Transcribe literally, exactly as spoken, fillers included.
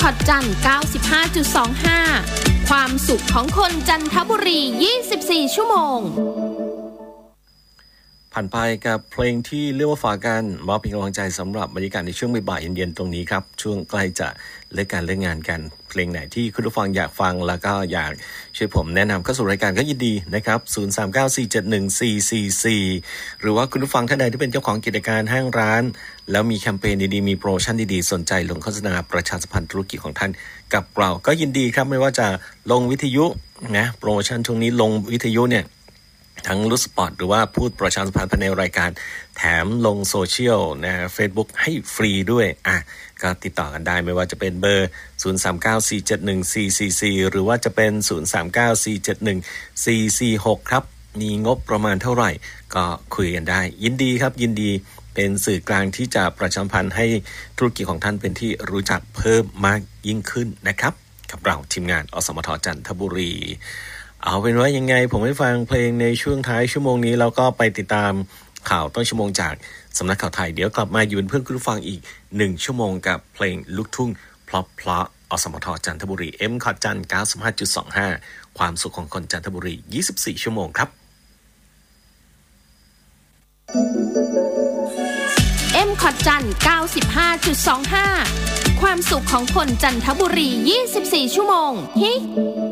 Mcot จันทร์ เก้าสิบห้าจุดสองห้า ความสุขของคนจันทบุรียี่สิบสี่ชั่วโมงผ่านไปกับเพลงที่เรียกว่าฝากกันมอบเป็นกำลังใจสำหรับบรรยากาศในช่วงบ่ายๆเย็นๆตรงนี้ครับช่วงใกล้จะเลิกการเลิกงานกันเพลงไหนที่คุณผู้ฟังอยากฟังแล้วก็อยากช่วยผมแนะนำเข้าสู่รายการก็ยินดีนะครับศูนย์ สาม เก้า สี่ เจ็ด หนึ่ง สี่ สี่ สี่หรือว่าคุณผู้ฟังท่านใดที่เป็นเจ้าของกิจการห้างร้านแล้วมีแคมเปญดีๆมีโปรโมชั่นดีๆสนใจลงโฆษณาประชาสัมพันธ์ธุรกิจของท่านกับเราก็ยินดีครับไม่ว่าจะลงวิทยุนะโปรโมชั่นช่วงนี้ลงวิทยุเนี่ยทั้งรูสปอตหรือว่าพูดประชาสัมพันธ์ภายในรายการแถมลงโซเชียลนะ Facebook ให้ฟรีด้วยอ่ะก็ติดต่อกันได้ไม่ว่าจะเป็นเบอร์ศูนย์ สาม เก้า สี่ เจ็ด หนึ่ง สี่ สี่ สี่หรือว่าจะเป็นศูนย์ สาม เก้า สี่ เจ็ด หนึ่ง สี่ สี่ หกครับมีงบประมาณเท่าไหร่ก็คุยกันได้ยินดีครับยินดีเป็นสื่อกลางที่จะประชาสัมพันธ์ให้ธุรกิจของท่านเป็นที่รู้จักเพิ่มมากยิ่งขึ้นนะครับกับเราทีมงานอสมทจันทบุรีเอาเป็นว่ายังไงผมให้ฟังเพลงในช่วงท้ายชั่วโมงนี้แล้วก็ไปติดตามข่าวต้นชั่วโมงจากสำนักข่าวไทยเดี๋ยวกลับมาอยู่เป็นเพื่อนคุณผู้ฟังอีกหนึ่งชั่วโมงกับเพลงลูกทุ่งเพราะเพราะอสมทจันทบุรี Mcot จันทร์ เก้าสิบห้าจุดสองห้า ความสุขของคนจันทบุรียี่สิบสี่ชั่วโมงครับ Mcot จันทร์ เก้าสิบห้าจุดสองห้า ความสุขของคนจันทบุรียี่สิบสี่ชั่วโมงฮิ